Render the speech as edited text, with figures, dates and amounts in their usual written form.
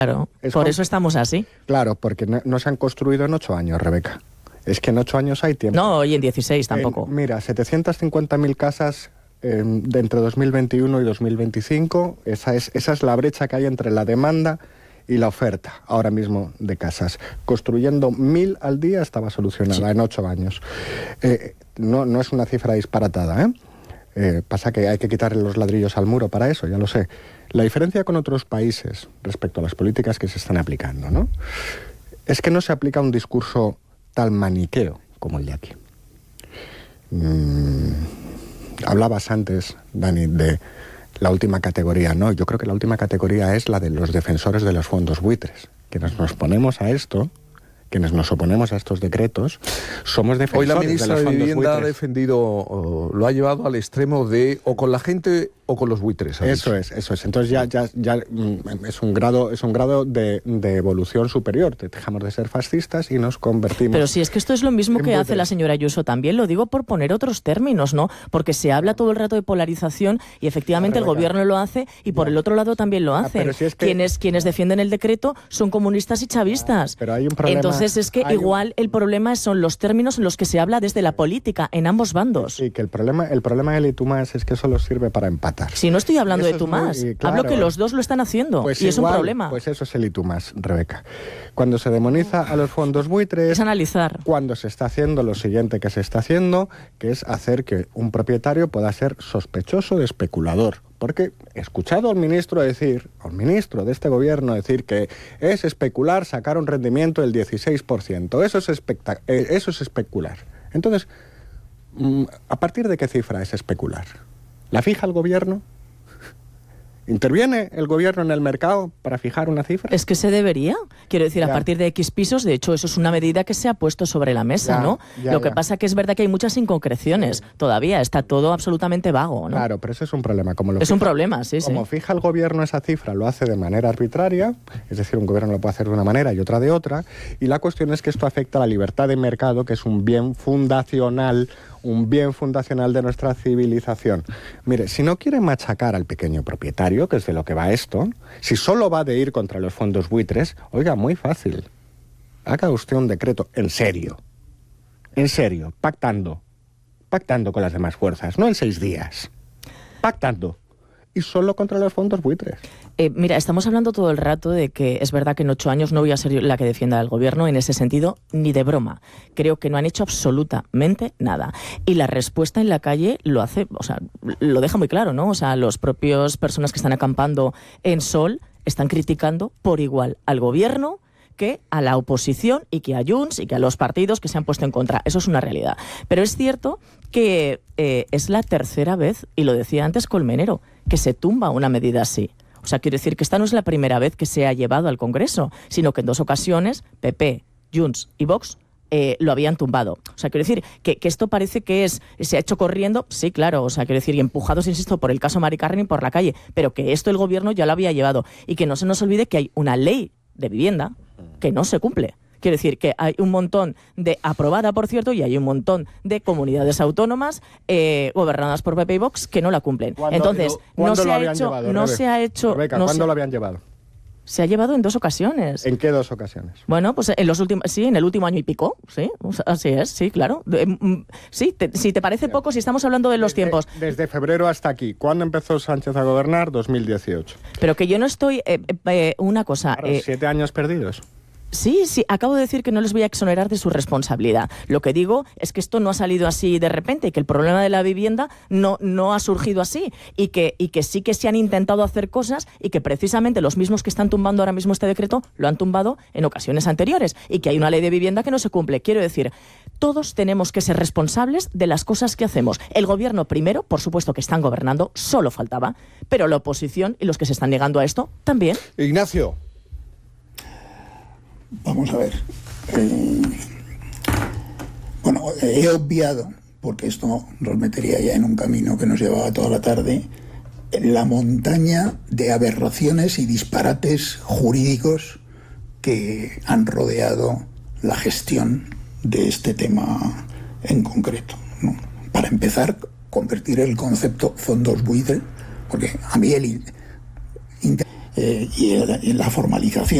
Claro, por eso estamos así. Claro, porque no se han construido en 8 años, Rebeca. Es que en 8 años hay tiempo. No, y en 16 tampoco. Mira, 750.000 casas de entre 2021 y 2025. Esa es la brecha que hay entre la demanda y la oferta ahora mismo de casas. Construyendo 1.000 al día estaba solucionada en 8 años. No es una cifra disparatada, ¿eh? Pasa que hay que quitarle los ladrillos al muro para eso, ya lo sé. La diferencia con otros países respecto a las políticas que se están aplicando, ¿no?, es que no se aplica un discurso tan maniqueo como el de aquí. Hablabas antes, Dani, de la última categoría. No, yo creo que la última categoría es la de los defensores de los fondos buitres. Quienes nos oponemos a esto, quienes nos oponemos a estos decretos, somos defensores de los fondos buitres. Hoy la ministra de Vivienda ha defendido, lo ha llevado al extremo de o con la gente o con los buitres. Eso es. Entonces ya es un grado de evolución superior. Dejamos de ser fascistas y nos convertimos. Pero si es que esto es lo mismo que buitres. hace la señora Ayuso también, lo digo por poner otros términos, ¿no? Porque se habla todo el rato de polarización y efectivamente el gobierno lo hace y por el otro lado también lo hacen. Pero si es que quienes defienden el decreto son comunistas y chavistas. Pero hay un problema. Entonces es que igual el problema son los términos en los que se habla desde la política, en ambos bandos. Sí, que el problema del y tú más es que solo sirve para empatar. Si no estoy hablando de tú más, claro, hablo que los dos lo están haciendo y es un problema. Pues eso es el y tú más, Rebeca. Cuando se demoniza a los fondos buitres, es analizar. Cuando se está haciendo lo siguiente que se está haciendo, que es hacer que un propietario pueda ser sospechoso de especulador. Porque he escuchado al ministro de este gobierno decir que es especular sacar un rendimiento del 16%. Eso es especular. Entonces, ¿a partir de qué cifra es especular? ¿La fija el gobierno? ¿Interviene el gobierno en el mercado para fijar una cifra? Es que se debería. Quiero decir, a partir de X pisos, de hecho, eso es una medida que se ha puesto sobre la mesa, ¿no? Lo que pasa que es verdad que hay muchas inconcreciones. Todavía está todo absolutamente vago, ¿no? Claro, pero eso es un problema. Es un problema, sí. Como fija el gobierno esa cifra, lo hace de manera arbitraria, es decir, un gobierno lo puede hacer de una manera y otra de otra, y la cuestión es que esto afecta a la libertad de mercado, que es un bien fundacional de nuestra civilización. Mire, si no quiere machacar al pequeño propietario, que es de lo que va esto, si solo va de ir contra los fondos buitres, oiga, muy fácil. Haga usted un decreto en serio, pactando con las demás fuerzas, no en 6 días, pactando. Y solo contra los fondos buitres. Mira, estamos hablando todo el rato de que es verdad que en 8 años no voy a ser yo la que defienda al gobierno en ese sentido, ni de broma. Creo que no han hecho absolutamente nada. Y la respuesta en la calle lo hace, o sea, lo deja muy claro, ¿no? O sea, los propios personas que están acampando en Sol están criticando por igual al gobierno que a la oposición y que a Junts y que a los partidos que se han puesto en contra. Eso es una realidad. Pero es cierto que es la tercera vez, y lo decía antes Colmenero, que se tumba una medida así. O sea, quiero decir que esta no es la primera vez que se ha llevado al Congreso, sino que en 2 ocasiones PP, Junts y Vox lo habían tumbado. O sea, quiero decir que esto parece que se ha hecho corriendo, sí, claro, o sea, quiero decir, y empujados, insisto, por el caso Mari Carmen por la calle, pero que esto el gobierno ya lo había llevado. Y que no se nos olvide que hay una ley de vivienda que no se cumple. Quiero decir que hay un montón de, aprobada por cierto, y hay un montón de comunidades autónomas gobernadas por PP y Vox que no la cumplen. Entonces, ¿cuándo lo habían llevado? Se ha llevado en 2 ocasiones. ¿En qué 2 ocasiones? Bueno, pues en el último año y pico, sí, así es, sí, claro. Sí, si te parece poco, si estamos hablando de los tiempos. Desde febrero hasta aquí. ¿Cuándo empezó Sánchez a gobernar? 2018. Pero que yo no estoy, una cosa... Claro, 7 años perdidos. Sí, acabo de decir que no les voy a exonerar de su responsabilidad. Lo que digo es que esto no ha salido así de repente, que el problema de la vivienda no ha surgido así y que sí que se han intentado hacer cosas y que precisamente los mismos que están tumbando ahora mismo este decreto lo han tumbado en ocasiones anteriores y que hay una ley de vivienda que no se cumple. Quiero decir, todos tenemos que ser responsables de las cosas que hacemos. El gobierno primero, por supuesto que están gobernando, solo faltaba, pero la oposición y los que se están negando a esto también. Ignacio. Vamos a ver. He obviado, porque esto nos metería ya en un camino que nos llevaba toda la tarde, la montaña de aberraciones y disparates jurídicos que han rodeado la gestión de este tema en concreto, ¿no? Para empezar, convertir el concepto fondos buitre, porque a mí y la formalización